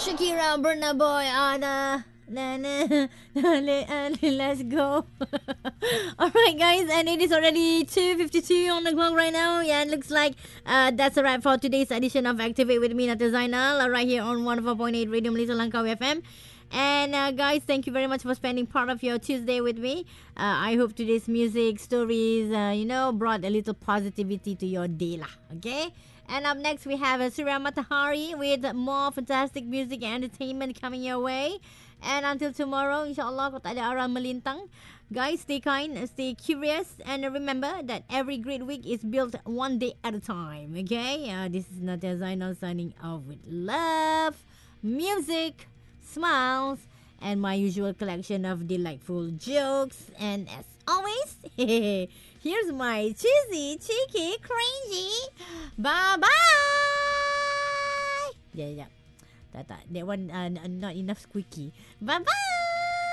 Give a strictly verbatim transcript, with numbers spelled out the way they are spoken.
Shakira, Burna Boy, Ada. Na, na, na, let's go. Alright, guys, and it is already two fifty-two on the clock right now. Yeah, it looks like uh, that's a wrap for today's edition of Activate with me, Nata Zainal, right here on one oh four point eight Radio Malaysia Langkawi F M. And uh, guys, thank you very much for spending part of your Tuesday with me. Uh, I hope today's music, stories, uh, you know, brought a little positivity to your day lah. Okay? And up next, we have uh, Surya Matahari with more fantastic music and entertainment coming your way. And until tomorrow, insyaAllah, kalau tak ada arah melintang. Guys, stay kind, stay curious. And remember that every great week is built one day at a time. Okay? Uh, this is Nadia Zainal signing off with love, music, smiles, and my usual collection of delightful jokes. And as always, here's my cheesy, cheeky, crazy. Bye-bye. Yeah, yeah. Tak, tak. That one uh, not enough squeaky. Bye-bye.